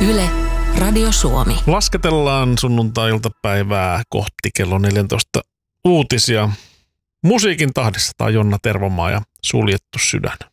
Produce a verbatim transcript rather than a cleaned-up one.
Yle, Radio Suomi. Lasketellaan sunnuntai-iltapäivää kohti kello neljätoista uutisia. Musiikin tahdissa tai Jonna Tervomaa ja Suljettu sydän.